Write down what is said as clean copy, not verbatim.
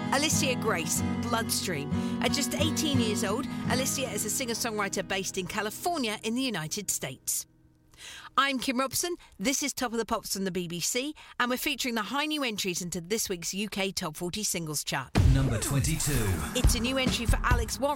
Alicia Grace, Bloodstream. At just 18 years old, Alicia is a singer-songwriter based in California in the United States. I'm Kim Robson, this is Top of the Pops from the BBC, and we're featuring the high new entries into this week's UK Top 40 Singles Chart. Number 22. It's a new entry for Alex Warren.